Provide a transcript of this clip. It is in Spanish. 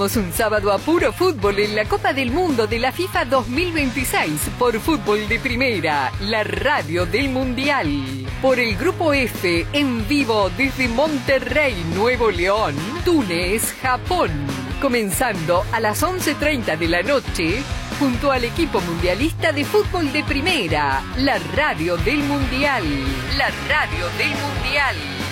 Un sábado a puro fútbol en la Copa del Mundo de la FIFA 2026 por Fútbol de Primera, la radio del Mundial. Por el Grupo F, en vivo desde Monterrey, Nuevo León, Túnez, Japón. Comenzando a las 11:30 de la noche, junto al equipo mundialista de Fútbol de Primera, la radio del Mundial. La radio del Mundial.